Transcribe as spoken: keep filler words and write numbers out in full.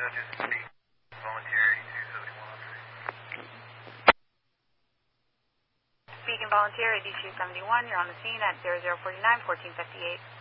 Beacon Volunteer, eighty-two seventy-one, you're on the scene at zero zero four nine, fourteen fifty-eight.